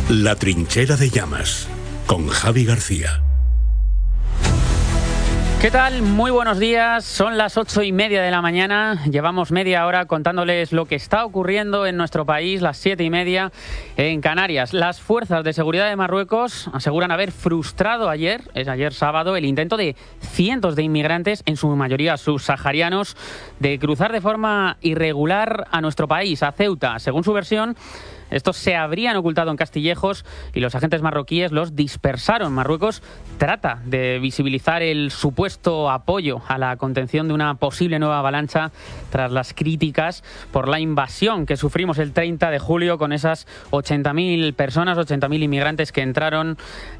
La trinchera de llamas, con Javi García. ¿Qué tal? Muy buenos días. Son las 8:30 de la mañana. Llevamos media hora contándoles lo que está ocurriendo en nuestro país, las 7:30 en Canarias. Las fuerzas de seguridad de Marruecos aseguran haber frustrado ayer sábado, el intento de cientos de inmigrantes, en su mayoría subsaharianos, de cruzar de forma irregular a nuestro país, a Ceuta. Según su versión, estos se habrían ocultado en Castillejos y los agentes marroquíes los dispersaron. Marruecos trata de visibilizar el supuesto apoyo a la contención de una posible nueva avalancha tras las críticas por la invasión que sufrimos el 30 de julio con esas 80.000 personas, 80.000 inmigrantes que entraron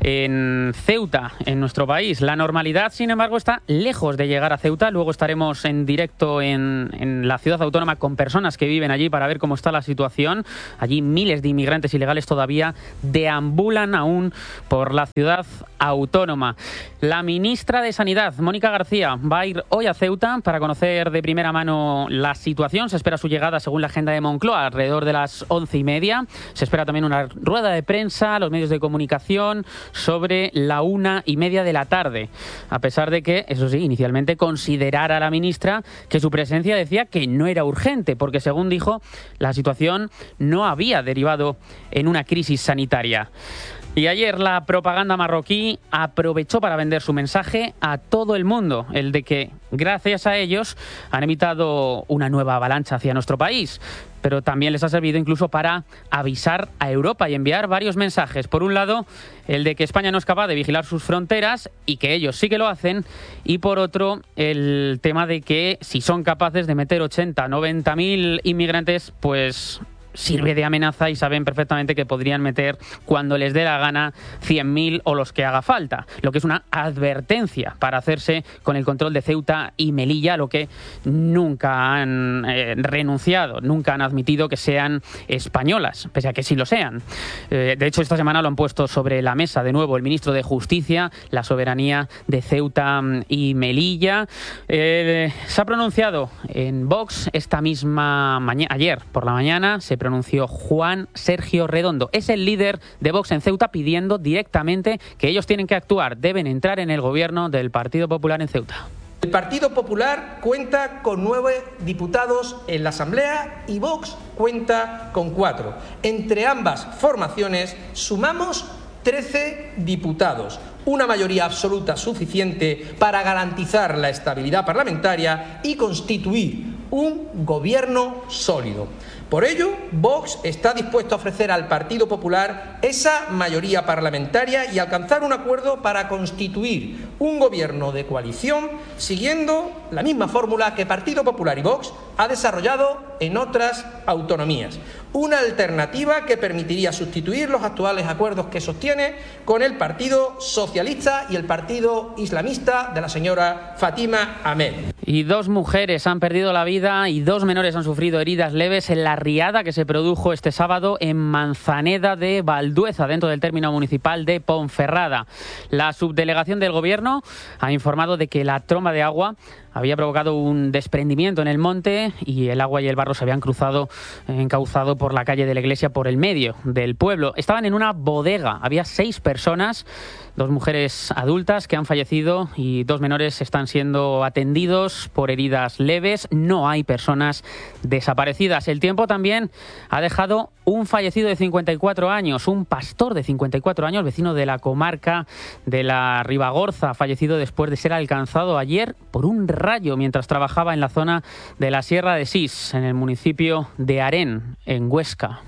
en Ceuta, en nuestro país. La normalidad, sin embargo, está lejos de llegar a Ceuta. Luego estaremos en directo en la ciudad autónoma con personas que viven allí para ver cómo está la situación. Allí miles de inmigrantes ilegales todavía deambulan aún por la ciudad autónoma. La ministra de Sanidad, Mónica García, va a ir hoy a Ceuta para conocer de primera mano la situación. Se espera su llegada, según la agenda de Moncloa, alrededor de las 11:30. Se espera también una rueda de prensa a los medios de comunicación sobre la 1:30 de la tarde. A pesar de que, eso sí, inicialmente considerara la ministra que su presencia decía que no era urgente, porque según dijo, la situación no había derivado en una crisis sanitaria. Y ayer la propaganda marroquí aprovechó para vender su mensaje a todo el mundo, el de que, gracias a ellos, han evitado una nueva avalancha hacia nuestro país. Pero también les ha servido incluso para avisar a Europa y enviar varios mensajes. Por un lado, el de que España no es capaz de vigilar sus fronteras y que ellos sí que lo hacen. Y por otro, el tema de que si son capaces de meter 80, 90.000 inmigrantes, pues sirve de amenaza y saben perfectamente que podrían meter cuando les dé la gana 100.000 o los que haga falta, lo que es una advertencia para hacerse con el control de Ceuta y Melilla, lo que nunca han renunciado, nunca han admitido que sean españolas, pese a que sí lo sean. De hecho, esta semana lo han puesto sobre la mesa de nuevo el ministro de Justicia, la soberanía de Ceuta y Melilla. Se ha pronunciado en Vox esta misma mañana, ayer por la mañana, se pronunció Juan Sergio Redondo. Es el líder de Vox en Ceuta, pidiendo directamente que ellos tienen que actuar, deben entrar en el gobierno del Partido Popular en Ceuta. El Partido Popular cuenta con 9 diputados en la Asamblea y Vox cuenta con 4. Entre ambas formaciones sumamos 13 diputados, una mayoría absoluta suficiente para garantizar la estabilidad parlamentaria y constituir un gobierno sólido. Por ello, Vox está dispuesto a ofrecer al Partido Popular esa mayoría parlamentaria y alcanzar un acuerdo para constituir un gobierno de coalición siguiendo la misma fórmula que Partido Popular y Vox ha desarrollado en otras autonomías. Una alternativa que permitiría sustituir los actuales acuerdos que sostiene con el Partido Socialista y el Partido Islamista de la señora Fátima Ahmed. Y 2 mujeres han perdido la vida y 2 menores han sufrido heridas leves en la riada que se produjo este sábado en Manzaneda de Valdueza, dentro del término municipal de Ponferrada. La subdelegación del Gobierno ha informado de que la tromba de agua había provocado un desprendimiento en el monte y el agua y el barro se habían encauzado por la calle de la iglesia, por el medio del pueblo. Estaban en una bodega, había 6 personas, 2 mujeres adultas que han fallecido y 2 menores están siendo atendidos por heridas leves. No hay personas desaparecidas. El tiempo también ha dejado un fallecido de 54 años, un pastor de 54 años, vecino de la comarca de la Ribagorza, fallecido después de ser alcanzado ayer por un rayo mientras trabajaba en la zona de la Sierra de Sis, en el municipio de Arén, en Huesca.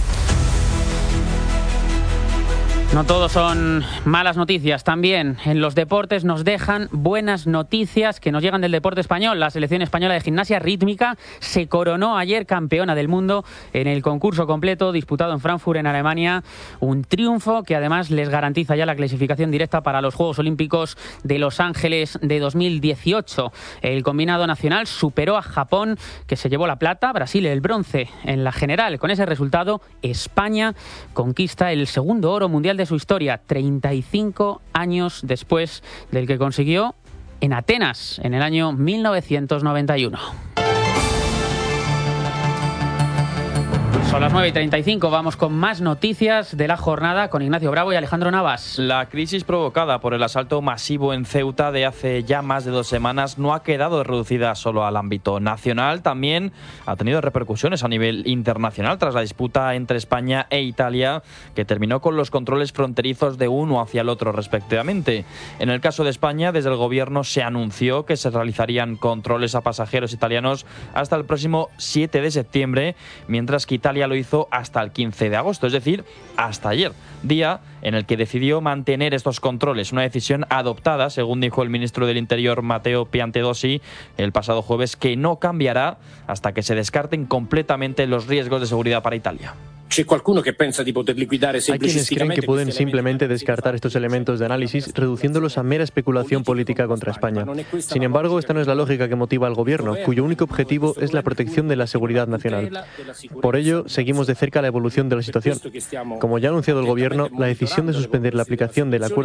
No todo son malas noticias, también en los deportes nos dejan buenas noticias que nos llegan del deporte español. La selección española de gimnasia rítmica se coronó ayer campeona del mundo en el concurso completo disputado en Frankfurt, en Alemania. Un triunfo que además les garantiza ya la clasificación directa para los Juegos Olímpicos de Los Ángeles de 2018. El combinado nacional superó a Japón, que se llevó la plata, Brasil el bronce en la general. Con ese resultado, España conquista el segundo oro mundial de su historia, 35 años después del que consiguió en Atenas en el año 1991. Son las 9:35, vamos con más noticias de la jornada con Ignacio Bravo y Alejandro Navas. La crisis provocada por el asalto masivo en Ceuta de hace ya más de 2 semanas no ha quedado reducida solo al ámbito nacional, también ha tenido repercusiones a nivel internacional tras la disputa entre España e Italia, que terminó con los controles fronterizos de uno hacia el otro respectivamente. En el caso de España, desde el gobierno se anunció que se realizarían controles a pasajeros italianos hasta el próximo 7 de septiembre, mientras que Italia lo hizo hasta el 15 de agosto, es decir, hasta ayer, día en el que decidió mantener estos controles, una decisión adoptada, según dijo el ministro del Interior Matteo Piantedosi el pasado jueves, que no cambiará hasta que se descarten completamente los riesgos de seguridad para Italia. Hay quienes creen que pueden simplemente descartar estos elementos de análisis reduciéndolos a mera especulación política contra España. Sin embargo, esta no es la lógica que motiva al gobierno, cuyo único objetivo es la protección de la seguridad nacional. Por ello, seguimos de cerca la evolución de la situación. Como ya ha anunciado el gobierno, la decisión de suspender la aplicación del acuerdo